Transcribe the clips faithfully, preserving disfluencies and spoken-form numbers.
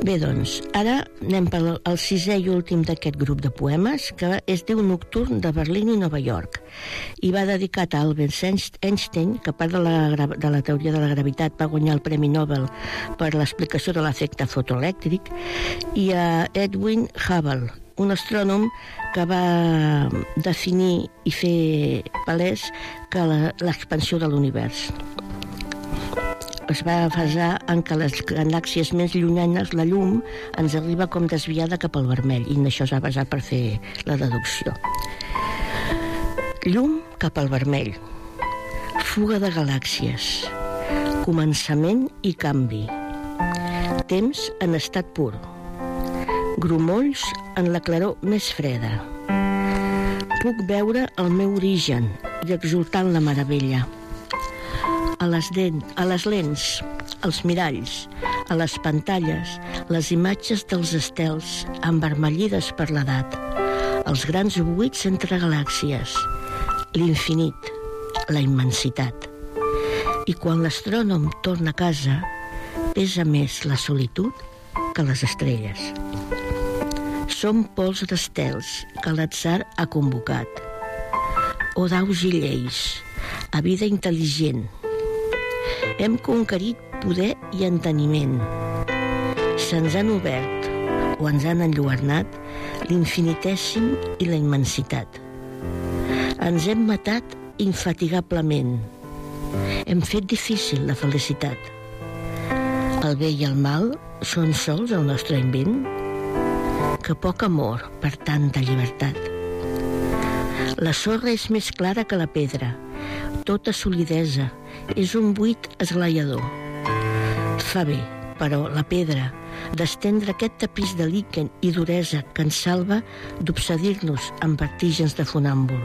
Bé, doncs, ara anem pel el sisè i últim d'aquest grup de poemes, que es diu Nocturn de Berlín i Nova York, i va dedicat a Albert Einstein, que a part de la, de la teoria de la gravitat va guanyar el Premi Nobel per l'explicació de l'efecte fotoelèctric, i a Edwin Hubble, un astrònom que va definir i fer palès que l'expansió de l'univers es va basar en que les galàxies més llunyanes, la llum, ens arriba com desviada cap al vermell, i en això s'ha basat per fer la deducció. Llum cap al vermell, fuga de galàxies, començament i canvi, temps en estat pur, grumolls en la claror més freda. Puc veure el meu origen i exultar en la meravella. A les, dent, a les lents, als miralls, a les pantalles, les imatges dels estels envermellides per l'edat, els grans buits entre galàxies, l'infinit, la immensitat. I quan l'astrònom torna a casa, pesa més la solitud que les estrelles. Som pols d'estels que l'atzar ha convocat, o daus i lleis, a vida intel·ligent. Hem conquerit poder i enteniment. Se'ns han obert o ens han enlluernat l'infinitèssim i la immensitat. Ens hem matat infatigablement. Hem fet difícil la felicitat. El bé i el mal són sols el nostre invent? Que poc amor per tanta llibertat. La sorra és més clara que la pedra, tota solidesa, és un buit esglaiador. Fa bé, però, la pedra, d'estendre aquest tapís de líquen i duresa que ens salva d'obsedir-nos amb vertígens de funàmbul.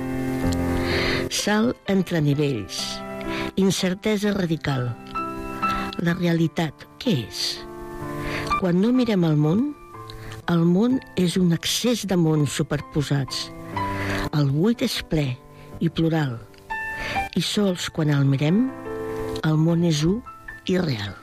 Salt entre nivells, incertesa radical. La realitat, què és? Quan no mirem el món, el món és un excés de mons superposats. El buit és ple i plural, i sols quan el mirem, el món és u i real.